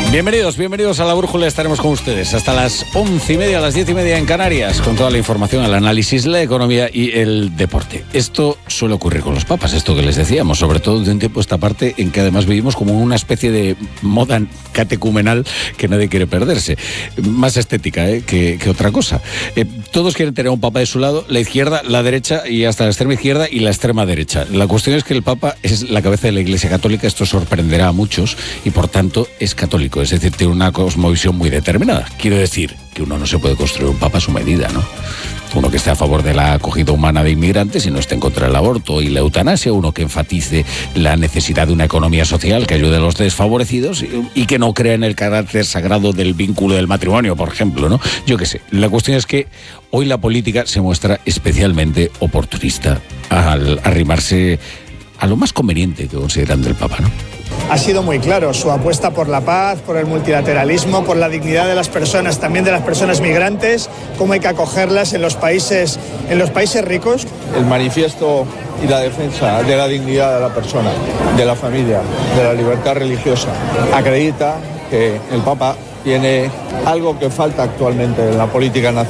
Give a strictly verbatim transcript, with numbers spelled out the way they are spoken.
Bienvenidos, bienvenidos a La Brújula. Estaremos con ustedes hasta las once y media, las diez y media en Canarias, con toda la información, el análisis, la economía y el deporte. Esto suele ocurrir con los papas, esto que les decíamos, sobre todo de un tiempo a esta parte en que además vivimos como una especie de moda catecumenal que nadie quiere perderse. Más estética ¿eh? que, que otra cosa. Eh, todos quieren tener un papa de su lado, la izquierda, la derecha y hasta la extrema izquierda y la extrema derecha. La cuestión es que el papa es la cabeza de la Iglesia Católica, esto sorprenderá a muchos y por tanto es católico. Es decir, tiene una cosmovisión muy determinada. Quiero decir que uno no se puede construir un papa a su medida, ¿no? Uno que esté a favor de la acogida humana de inmigrantes y no esté en contra del aborto y la eutanasia, uno que enfatice la necesidad de una economía social que ayude a los desfavorecidos y, y que no crea en el carácter sagrado del vínculo del matrimonio, por ejemplo, ¿no? Yo qué sé. La cuestión es que hoy la política se muestra especialmente oportunista al arrimarse a lo más conveniente que consideran del papa, ¿no? Ha sido muy claro su apuesta por la paz, por el multilateralismo, por la dignidad de las personas, también de las personas migrantes, cómo hay que acogerlas en los países, en los países ricos. El manifiesto y la defensa de la dignidad de la persona, de la familia, de la libertad religiosa, acredita que el Papa tiene algo que falta actualmente en la política nacional.